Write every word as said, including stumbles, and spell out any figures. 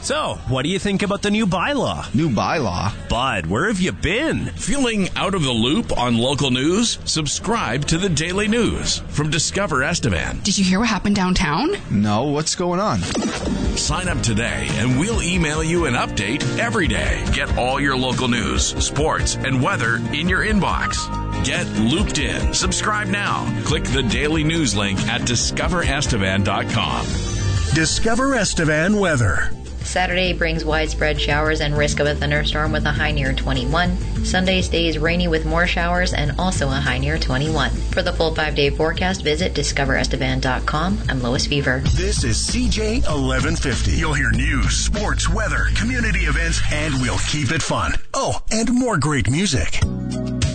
So, what do you think about the new bylaw? New bylaw? Bud, where have you been? Feeling out of the loop on local news? Subscribe to the Daily News from Discover Estevan. Did you hear what happened downtown? No, what's going on? Sign up today and we'll email you an update every day. Get all your local news, sports, and weather in your inbox. Get looped in. Subscribe now. Click the Daily News link at discover estevan dot com. Discover Estevan weather. Saturday brings widespread showers and risk of a thunderstorm with a high near twenty-one. Sunday stays rainy with more showers and also a high near twenty-one. For the full five-day forecast, visit discover estevan dot com. I'm Lois Fever. This is C J eleven fifty. You'll hear news, sports, weather, community events, and we'll keep it fun. Oh, and more great music.